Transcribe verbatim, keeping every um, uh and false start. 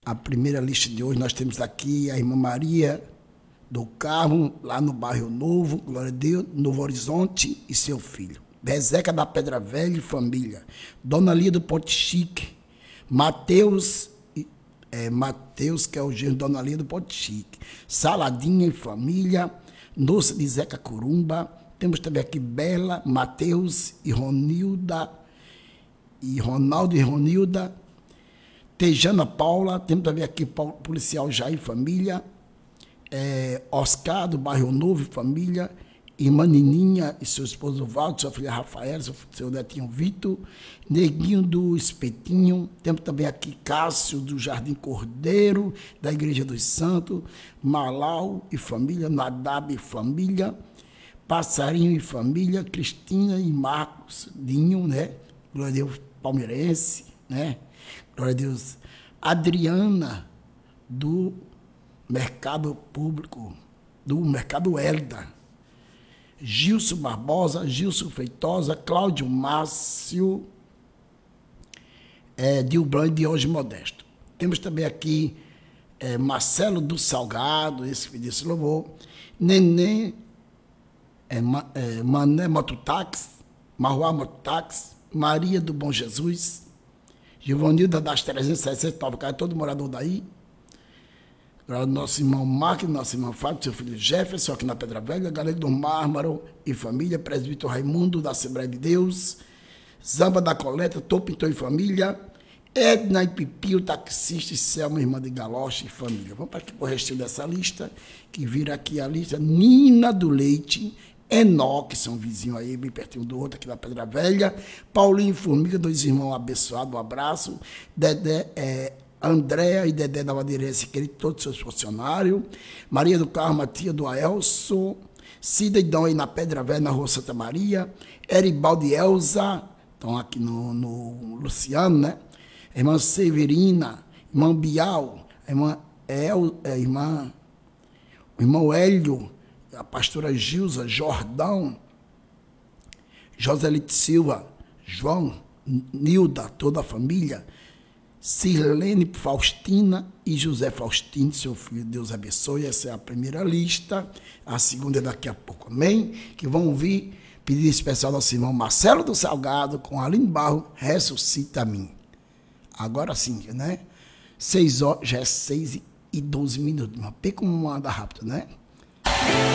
a primeira lista de hoje, nós temos aqui a irmã Maria do Carmo, lá no Bairro Novo, glória a Deus, Novo Horizonte, e seu filho. Bezeca da Pedra Velha e família. Dona Lia do Ponte Chique. Mateus, é, Mateus, que é o genro de Dona Lia do Ponte Chique. Saladinha e família. Nossa de Zeca Curumba. Temos também aqui Bela, Mateus e Ronilda. E Ronaldo e Ronilda. Tejana Paula. Temos também aqui policial Jair Família. É, Oscar do Bairro Novo e família. Irmã Nininha e seu esposo Valdo, sua filha Rafaela, seu, seu netinho Vitor, Neguinho do Espetinho, temos também aqui Cássio do Jardim Cordeiro, da Igreja dos Santos, Malau e família, Nadab e família, Passarinho e família, Cristina e Marcos, Dinho, né? Glória a Deus, palmeirense, né? Glória a Deus, Adriana do Mercado Público, do Mercado Hélida, Gilson Barbosa, Gilson Feitosa, Cláudio Márcio, é, Dilblan de Hoje Modesto. Temos também aqui é, Marcelo do Salgado, esse que disse louvor, Nenê, é, é, Mané Mototáxi, Marruá Mototáxi, Maria do Bom Jesus, Givanilda das trezentos e sessenta e nove, todo morador daí, nosso irmão Marco, nosso irmão Fábio, seu filho Jefferson, aqui na Pedra Velha, Galera do Mármaro e família, presbítero Raimundo, da Assembleia de Deus, Zamba da Coleta, Topinton e família, Edna e Pipio, taxista, e Selma, irmã de Galocha e família. Vamos para o restinho dessa lista, que vira aqui a lista. Nina do Leite, Enoque, são vizinhos aí, bem pertinho do outro, aqui na Pedra Velha, Paulinho e Formiga, dois irmãos abençoados, um abraço, Dedé, é, Andréa e Dedé da Madeirense, querido, todos os seus funcionários, Maria do Carmo, a tia do Aelso, Cida e Dom aí na Pedra Velha, na Rua Santa Maria, Eribaldo e Elza, estão aqui no, no Luciano, né? Irmã Severina, irmã Bial, irmã El, é, irmã, o irmão Hélio, a pastora Gilza, Jordão, Joselite Silva, João, Nilda, toda a família, Sirlene Faustina e José Faustino, seu filho, Deus abençoe. Essa é a primeira lista, a segunda é daqui a pouco, amém? Que vão ouvir, pedido especial ao nosso irmão Marcelo do Salgado, com Aline Barro, Ressuscita a mim. Agora sim, né? Seis horas, já é seis e doze minutos, mas pê como anda rápido, né?